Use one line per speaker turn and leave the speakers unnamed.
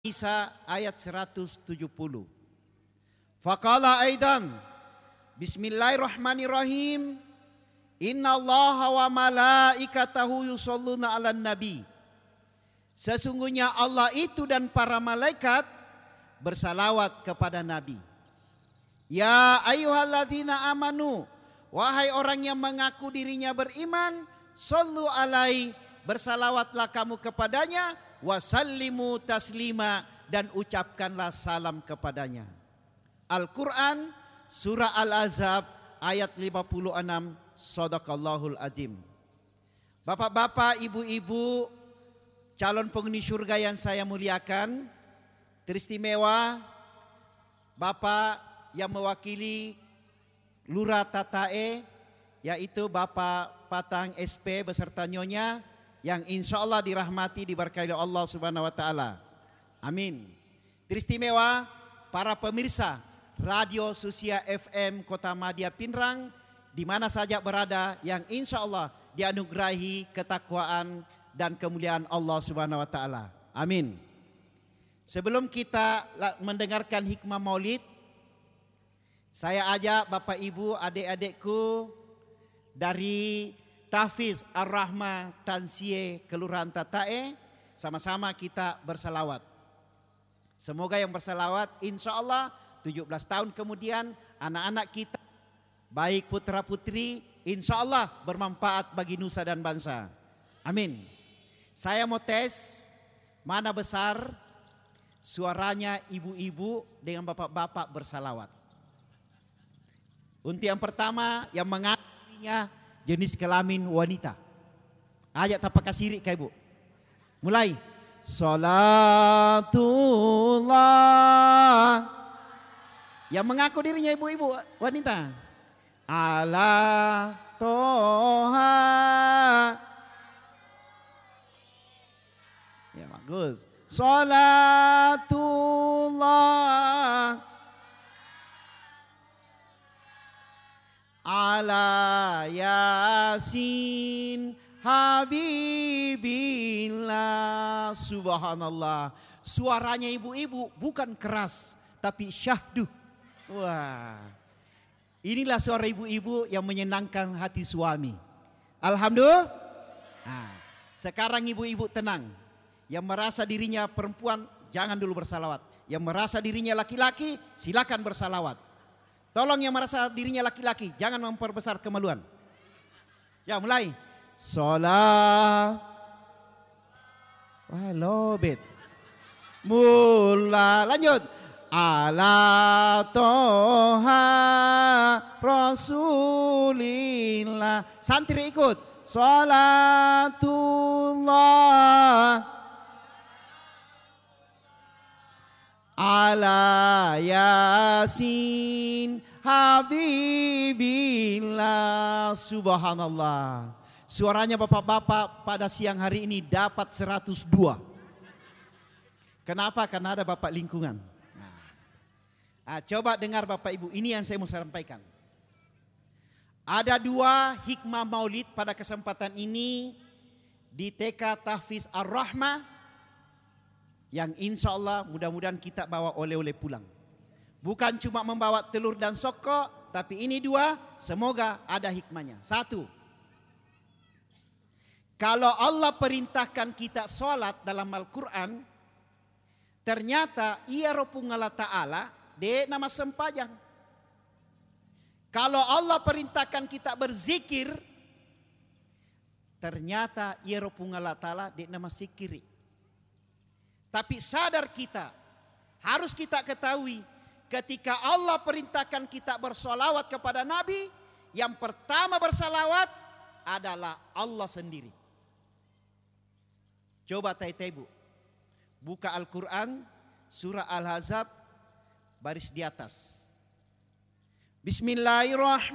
Isa ayat 170. Faqala aidan Bismillahirrahmanirrahim. Innallaha wa malaikatahu yusholluna 'alan nabi. Sesungguhnya Allah itu dan para malaikat bersalawat kepada nabi. Ya ayyuhalladzina amanu, wahai orang yang mengaku dirinya beriman, shollu alaihi, bersalawatlah kamu kepadanya, wasallimu taslima, dan ucapkanlah salam kepadanya. Al-Quran surah Al-Ahzab ayat 56. Shadaqallahul azim. Bapak-bapak, ibu-ibu, calon penghuni surga yang saya muliakan, teristimewa Bapak yang mewakili Lurah Tatae, yaitu Bapak Patang SP beserta Nyonya, yang insya Allah dirahmati, diberkahi Allah Subhanahu wa Ta'ala. Amin. Teristimewa para pemirsa Radio Susia FM Kota Madia Pinrang, di mana saja berada, yang insya Allah dianugerahi ketakwaan dan kemuliaan Allah Subhanahu wa Ta'ala. Amin. Sebelum kita mendengarkan hikmah maulid, saya ajak Bapak Ibu, adik-adikku dari Tahfiz Ar-Rahmah Tansie Kelurahan Tatae, sama-sama kita bersalawat. Semoga yang bersalawat insya Allah 17 tahun kemudian anak-anak kita, baik putra putri, insya Allah bermanfaat bagi nusa dan bangsa. Amin. Saya mau tes mana besar suaranya ibu-ibu dengan bapak-bapak bersalawat. Untuk yang pertama yang mengakui jenis kelamin wanita. Ajak tapak kasiri kak ibu. Mulai. Salatullah. Yang mengaku dirinya ibu-ibu wanita. Ala toha. Ya bagus. Salatullah ala yasin habibillah. Subhanallah. Suaranya ibu-ibu bukan keras tapi syahdu. Wah, inilah suara ibu-ibu yang menyenangkan hati suami. Alhamdulillah. Nah, sekarang ibu-ibu tenang. Yang merasa dirinya perempuan jangan dulu bersalawat. Yang merasa dirinya laki-laki silakan bersalawat. Tolong yang merasa dirinya laki-laki jangan memperbesar kemaluan. Ya mulai. Sholat. Wah lobet. Mula lanjut. Ala toha rasulillah. Santri ikut. Salatullah ala yasin habibillah. Subhanallah. Suaranya bapak-bapak pada siang hari ini dapat 102. Kenapa? Karena ada bapak lingkungan. Coba dengar Bapak Ibu, ini yang saya mau sampaikan. Ada 2 hikmah maulid pada kesempatan ini di TK Tahfiz Ar-Rahmah, yang insya Allah mudah-mudahan kita bawa oleh-oleh pulang. Bukan cuma membawa telur dan soko, tapi ini 2 semoga ada hikmahnya. 1, kalau Allah perintahkan kita sholat dalam Al-Quran, ternyata ia Rabbuna Ta'ala de nama sempajang. Kalau Allah perintahkan kita berzikir, ternyata ia Rabbuna Ta'ala de nama sikiri. Tapi sadar kita, harus kita ketahui, ketika Allah perintahkan kita bersolawat kepada Nabi, yang pertama bersalawat adalah Allah sendiri. Coba tai-tai bu, buka Al-Quran surah Al-Ahzab baris di atas. Bismillahirrahmanirrahim.